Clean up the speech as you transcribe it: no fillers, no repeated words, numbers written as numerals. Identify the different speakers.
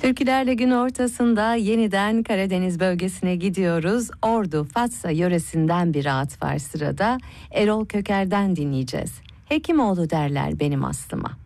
Speaker 1: Türkülerle gün ortasında yeniden Karadeniz bölgesine gidiyoruz. Ordu, Fatsa yöresinden bir rahat var sırada. Erol Köker'den dinleyeceğiz. Hekimoğlu derler benim aslıma.